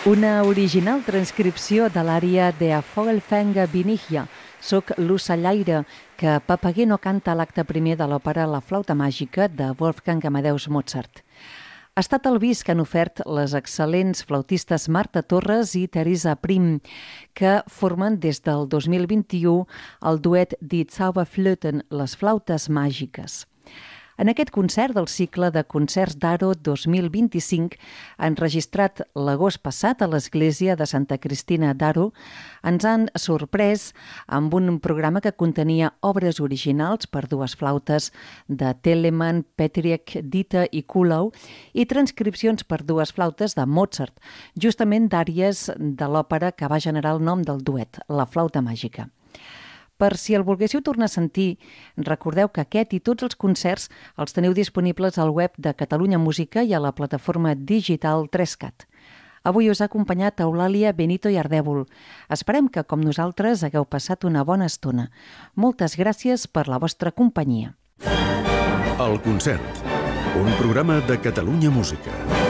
Una original transcripció de l'ària de A Vogelfänger bin ich ja. Soc l'ocellaire, que Papageno canta a l'acte primer de l'òpera La flauta màgica de Wolfgang Amadeus Mozart. Ha estat el bis que han ofert les excel·lents flautistes Marta Torres i Teresa Prim, que formen des del 2021 el duet Die Zauberflöten, les flautes màgiques. En aquest concert del cicle de concerts d'Aro 2025, enregistrat l'agost passat a l'església de Santa Cristina d'Aro, ens han sorprès amb un programa que contenia obres originals per dues flautes de Telemann, Petriek, Dita i Kuhlau i transcripcions per dues flautes de Mozart, justament d'àries de l'òpera que va generar el nom del duet, La flauta màgica. Per si el volguéssiu tornar a sentir, recordeu que aquest i tots els concerts els teniu disponibles al web de Catalunya Música i a la plataforma digital 3CAT. Avui us ha acompanyat Eulàlia Benito i Ardèvol. Esperem que, com nosaltres, hagueu passat una bona estona. Moltes gràcies per la vostra companyia. El concert, un programa de Catalunya Música.